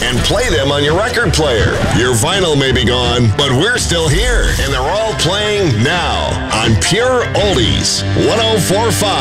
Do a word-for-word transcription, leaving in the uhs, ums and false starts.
and play them on your record player. Your vinyl may be gone, but we're still here, and they're all playing now on Pure Oldies one oh four point five.